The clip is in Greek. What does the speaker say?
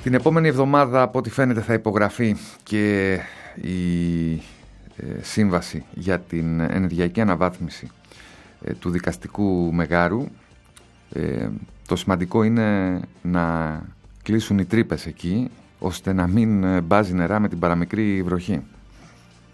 Την επόμενη εβδομάδα, από ό,τι φαίνεται, θα υπογραφεί και η σύμβαση για την ενεργειακή αναβάθμιση του δικαστικού μεγάρου. Το σημαντικό είναι να κλείσουν οι τρύπες εκεί, ώστε να μην μπάζει νερά με την παραμικρή βροχή.